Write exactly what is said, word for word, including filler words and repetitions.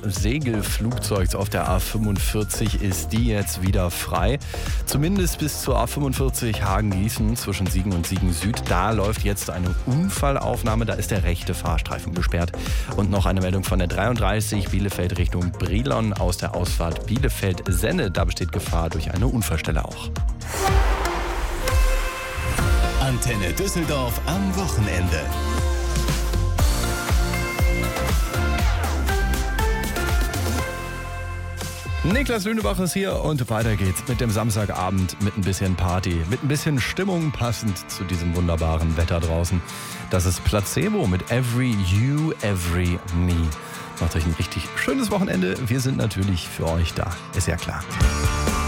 Segelflugzeugs auf der A fünfundvierzig ist die jetzt wieder frei. Zumindest bis zur A fünfundvierzig Hagen-Gießen zwischen Siegen und Siegen Süd. Da läuft jetzt eine Unfallaufnahme, da ist der rechte Fahrstreifen gesperrt. Und noch eine Meldung von der dreiunddreißig Bielefeld Richtung Brilon aus der Ausfahrt Bielefeld-Senne. Da besteht Gefahr durch eine Unfallstelle auch. Antenne Düsseldorf am Wochenende. Niklas Lünebach ist hier und weiter geht's mit dem Samstagabend mit ein bisschen Party, mit ein bisschen Stimmung passend zu diesem wunderbaren Wetter draußen. Das ist Placebo mit Every You, Every Me. Macht euch ein richtig schönes Wochenende. Wir sind natürlich für euch da, ist ja klar.